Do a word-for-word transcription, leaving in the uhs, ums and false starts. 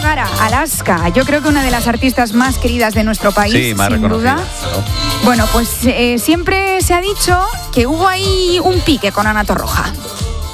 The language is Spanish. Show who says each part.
Speaker 1: Gara, Alaska, yo creo que una de las artistas más queridas de nuestro país,
Speaker 2: Sí, más
Speaker 1: sin
Speaker 2: reconocida,
Speaker 1: duda.
Speaker 2: ¿no?
Speaker 1: Bueno, pues eh, siempre se ha dicho que hubo ahí un pique con Ana Torroja.